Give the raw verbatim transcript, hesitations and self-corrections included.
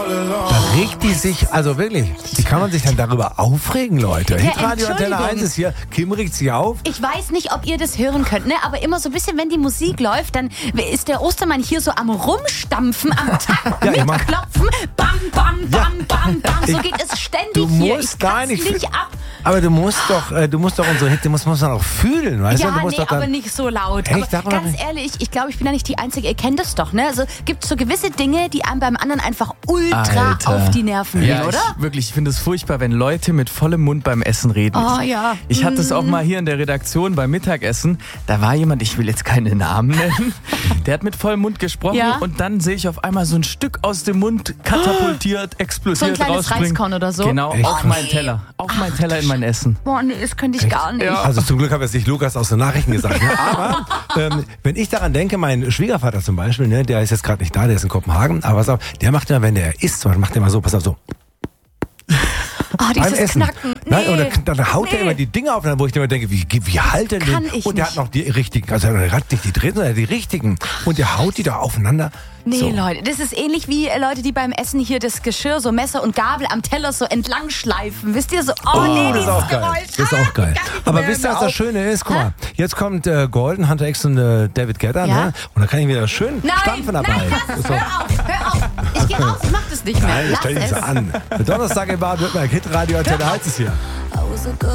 Da regt die sich, also wirklich, wie kann man sich dann darüber aufregen, Leute? Ja, Hitradio Antenne Entschuldigung. eins ist hier, Kim regt sich auf. Ich weiß nicht, ob ihr das hören könnt, ne? Aber immer so ein bisschen, wenn die Musik läuft, dann ist der Ostermann hier so am Rumstampfen, am Takt, Ja, ich mach- mitklopfen. Bam, bam, bam, Ja. bam, bam. So Ich- geht es ständig Du hier. musst Ich da kann's nicht- nicht ab. Aber du musst doch, äh, du musst doch unsere Hit, du musst, musst dann auch fühlen, weißt Ja, du? Du musst nee, doch dann, aber nicht so laut. Echt? Aber Darf man ganz nicht? ehrlich, ich glaube, ich bin ja nicht die Einzige. Ihr kennt das doch, ne? Also gibt so gewisse Dinge, die einem beim anderen einfach ultra Alter. auf die Nerven Ja, gehen, oder? Ich, wirklich, ich finde es furchtbar, wenn Leute mit vollem Mund beim Essen reden. Oh, ja. Ich hatte es auch mal hier in der Redaktion beim Mittagessen. Da war jemand, ich will jetzt keine Namen nennen, der hat mit vollem Mund gesprochen Ja. und dann sehe ich auf einmal so ein Stück aus dem Mund katapultiert, explodiert, So ein kleines rausspringen. Reiskorn oder so? Genau, Echt? auf meinen Teller. Auf meinen Teller in mein Essen. Boah, nee, das könnte ich gar nicht. Also zum Glück habe jetzt nicht Lukas aus den Nachrichten gesagt. Ne? Aber ähm, wenn ich daran denke, mein Schwiegervater zum Beispiel, ne, der ist jetzt gerade nicht da, der ist in Kopenhagen, aber pass auf, der macht immer, wenn der isst, zum Beispiel, macht der mal so, pass auf, so. Oh, Beim dieses Essen. Knacken. Nee. Nein, und dann, dann haut er Nee. immer die Dinge auf, wo ich immer denke, wie, wie halt denn Kann den? ich Und der nicht. hat noch die richtigen, also er hat nicht die dritten, sondern die richtigen. Und der haut die da aufeinander. Nee, so. Leute, das ist ähnlich wie äh, Leute, die beim Essen hier das Geschirr, so Messer und Gabel am Teller so entlang schleifen. Wisst ihr so? Oh, Oh, nee, das ist dieses auch geil. Geräusch. Das ist auch geil. Ah, kann ich Aber nicht wisst ihr, mehr. was das Schöne ist? Guck mal, jetzt kommt äh, Golden, Hunter X und äh, David Guetta, Ja. ne? Und da kann ich wieder schön Nein, stampfen dabei. nein, lass es, So. hör auf, hör auf. Ich geh raus, ich mach das nicht mehr. Nein, Lass stell dich es. so an. Donnerstag in Baden-Württemberg, Hitradio Antenne Hals ist hier.